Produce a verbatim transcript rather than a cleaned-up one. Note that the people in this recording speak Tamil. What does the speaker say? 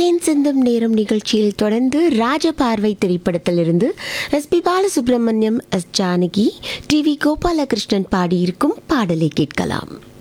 தேன் சிந்தும் நேரம் நிகழ்ச்சியில் தொடர்ந்து ராஜபார்வை திரைப்படத்திலிருந்து S B Balasubramaniam, S Janaki, T V Gopalakrishnan பாடியிருக்கும் பாடலை கேட்கலாம்.